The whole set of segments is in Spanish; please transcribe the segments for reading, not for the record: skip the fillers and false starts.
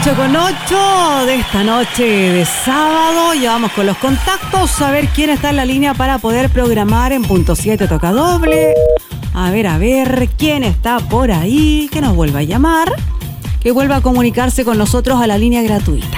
8:08 de esta noche de sábado. Ya vamos con los contactos, a ver quién está en la línea para poder programar en punto 7 toca doble. A ver, quién está por ahí, que nos vuelva a llamar, que vuelva a comunicarse con nosotros a la línea gratuita.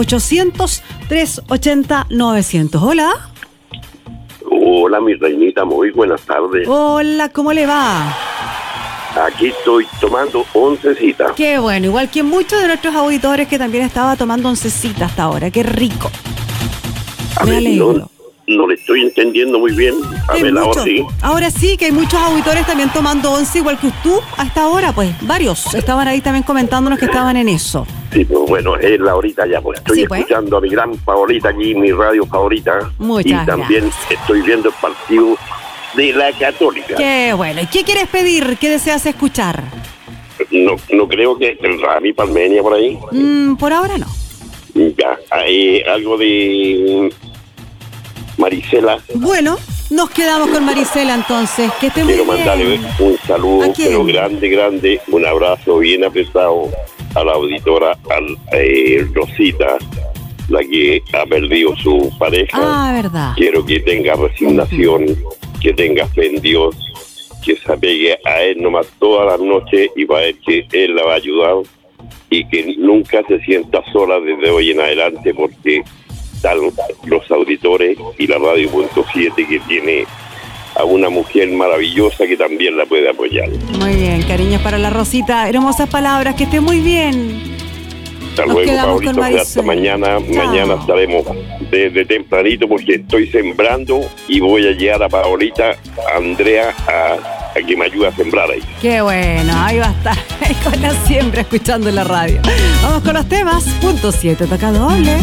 800-380-900. Hola. Hola, mi reinita, muy buenas tardes. Hola, ¿cómo le va? Aquí estoy tomando oncecita. Qué bueno, igual que muchos de nuestros auditores que también estaba tomando oncecita hasta ahora. Qué rico. Me alegro. No le estoy entendiendo muy bien. A ver, ahora sí. Ahora sí, que hay muchos auditores también tomando once, igual que tú, hasta ahora, pues, varios estaban ahí también comentándonos que estaban en eso. Sí, pues bueno, es la horita ya, pues estoy escuchando a mi gran favorita aquí, mi radio favorita. Muchas y también gracias. Estoy viendo el partido de la Católica. Qué bueno. ¿Y qué quieres pedir? ¿Qué deseas escuchar? No creo que el Rami Palmenia por ahí. Por ahora no. Ya, hay algo de Marisela. Bueno, nos quedamos con Marisela entonces. Que esté muy bien. Quiero mandarle un saludo, pero grande, un abrazo bien apretado a la auditora, Rosita, la que ha perdido su pareja. Verdad. Quiero que tenga resignación, que tenga fe en Dios, que se apegue a Él nomás todas las noches y va a ver que Él la va a ayudar y que nunca se sienta sola desde hoy en adelante, porque están los auditores y la radio punto 7 que tiene a una mujer maravillosa que también la puede apoyar. Muy bien, cariños para la Rosita. Hermosas palabras, que esté muy bien. Hasta luego, Paulito, hasta mañana. Chao. Mañana estaremos desde tempranito porque estoy sembrando y voy a llevar a Paolita, a Andrea, a que me ayude a sembrar ahí. Qué bueno, ahí va a estar con la siembra escuchando la radio. Vamos con los temas. Punto 7 toca doble.